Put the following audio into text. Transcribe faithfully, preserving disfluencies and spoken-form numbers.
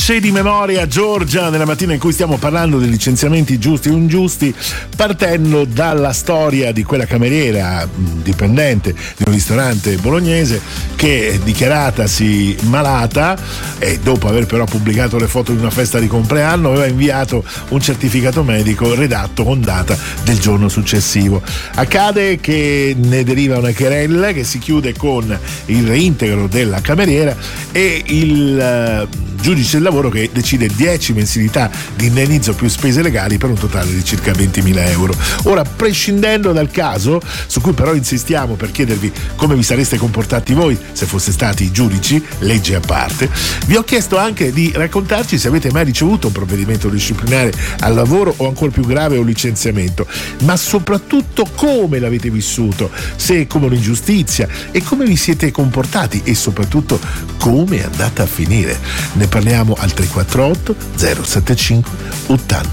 Dolce di memoria Giorgia, nella mattina in cui stiamo parlando di licenziamenti giusti o ingiusti, partendo dalla storia di quella cameriera dipendente di un ristorante bolognese che, dichiaratasi malata e dopo aver però pubblicato le foto di una festa di compleanno, aveva inviato un certificato medico redatto con data del giorno successivo. Accade che ne deriva una querela che si chiude con il reintegro della cameriera e il uh, giudice del lavoro che decide dieci mensilità di indennizzo più spese legali per un totale di circa ventimila euro. Ora, prescindendo dal caso, su cui però insistiamo per chiedervi come vi sareste comportati voi se foste stati giudici, legge a parte, vi ho chiesto anche di raccontarci se avete mai ricevuto un provvedimento disciplinare al lavoro o ancora più grave un licenziamento, ma soprattutto come l'avete vissuto, se come un'ingiustizia e come vi siete comportati e soprattutto come è andata a finire. Ne parliamo al tre quattro otto zero sette cinque ottanta